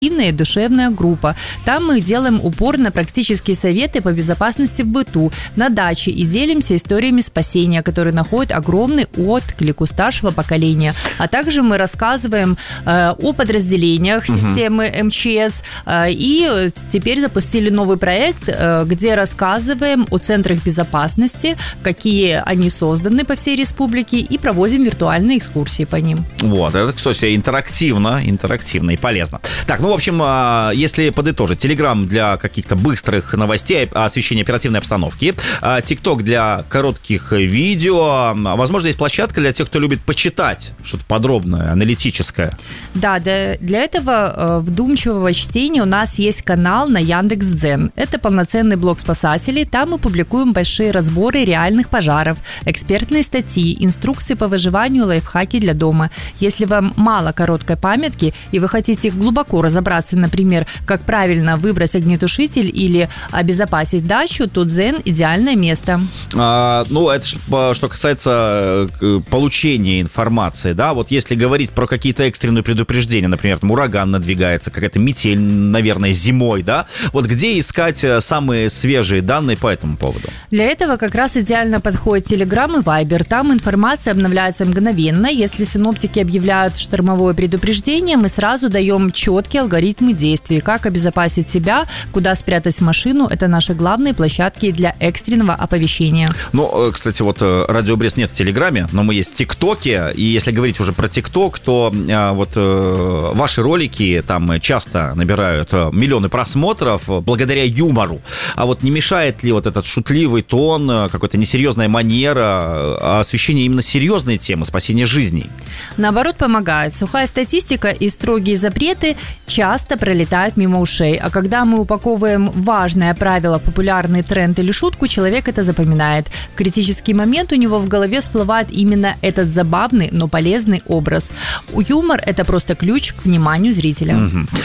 душевная группа. Там мы делаем упор на практические советы по безопасности в быту, на даче и делимся историями спасения, которые находят огромный отклик у старшего поколения. А также мы рассказываем о подразделениях системы МЧС и теперь запустили новый проект, где рассказываем о центрах безопасности, какие они созданы по всей республике, и проводим виртуальные экскурсии по ним. Вот, это, кстати, интерактивно и полезно. Так, ну, в общем, если подытожить, Телеграм для каких-то быстрых новостей, освещения оперативной обстановки, ТикТок для коротких видео, возможно, есть площадка для тех, кто любит почитать что-то подробное, аналитическое. Да, для этого вдумчивого чтения у нас есть канал на Яндекс.Дзен. Это полноценный блог спасателей, там мы публикуем большие разборы реальных пожаров, экспертные статьи, инструкции по выживанию, лайфхаки для дома. Если вам мало короткой памятки и вы хотите глубоко разобраться, например, как правильно выбрать огнетушитель или обезопасить дачу, то Дзен – идеальное место. Ну, это что касается получения информации, да, вот если говорить про какие-то экстренные предупреждения, например, там ураган надвигается, какая-то метель, наверное, зимой, да, вот где искать самые свежие данные по этому поводу? Для этого как раз идеально подходит Telegram и Viber. Там информация обновляется мгновенно. Если синоптики объявляют штормовое предупреждение, мы сразу даем четкие алгоритмы действий, как обезопасить себя, куда спрятать машину. Это наши главные площадки для экстренного оповещения. Ну, кстати, вот Радио Брест нет в Телеграме, но мы есть в ТикТоке. И если говорить уже про ТикТок, то вот ваши ролики там часто набирают миллионы просмотров благодаря юмору. А вот не мешает ли вот этот шутливый тон, какая-то несерьезная манера, освещение именно серьезной темы, спасения жизней? Наоборот, помогает. Сухая статистика и строгие запреты часто пролетают мимо ушей. А когда мы упаковываем важное правило, популярный тренд или шутку, человек это запоминает. В критический момент у него в голове всплывает именно этот забавный, но полезный образ. Юмор – это просто ключ к вниманию зрителя.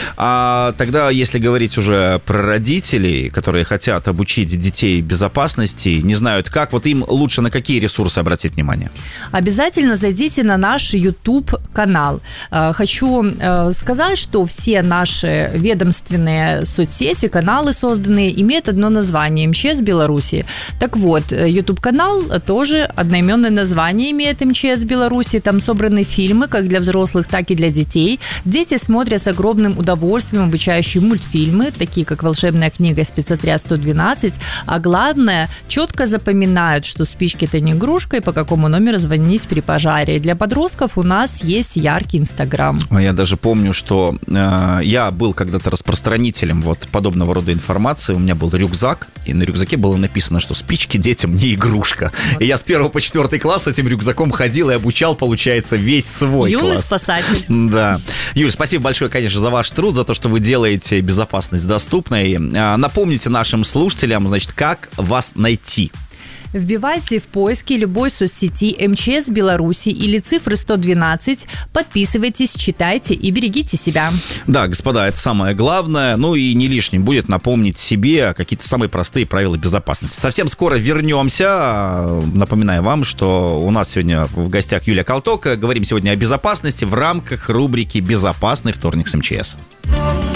А тогда, если говорить уже про родителей, которые хотят обучить детей безопасности, не знают как, вот им лучше на какие ресурсы обратить внимание? Обязательно зайдите на наш YouTube-канал. Хочу сказать, что все наши ведомственные соцсети, каналы созданные, имеют одно название – МЧС Беларуси. Так вот, YouTube-канал тоже одноименное название имеет – МЧС Беларуси. Там собраны фильмы как для взрослых, так и для детей. Дети смотрят с огромным удовольствием обучающие мультфильмы, такие как «Волшебная книга», «Спецотряд 112». А главное, четко запоминают, что спички – это не игрушка, и по какому номеру звонить при пожаре. Для подростков у нас есть яркий Инстаграм. Я даже помню, что я был когда-то распространителем вот подобного рода информации. У меня был рюкзак, и на рюкзаке было написано, что спички детям не игрушка. И я с 1 по 4 класс с этим рюкзаком ходил и обучал, получается, весь свой Юный класс. Спасатель. Да. Юль, спасибо большое, конечно, за ваш труд, за то, что вы делаете безопасность доступной. Напомните нашим слушателям, значит, как вас найти. Вбивайте в поиске любой соцсети МЧС Беларуси или цифры 112, подписывайтесь, читайте и берегите себя. Да, господа, это самое главное. Ну и не лишним будет напомнить себе какие-то самые простые правила безопасности. Совсем скоро вернемся. Напоминаю вам, что у нас сегодня в гостях Юлия Колток. Говорим сегодня о безопасности в рамках рубрики «Безопасный вторник с МЧС».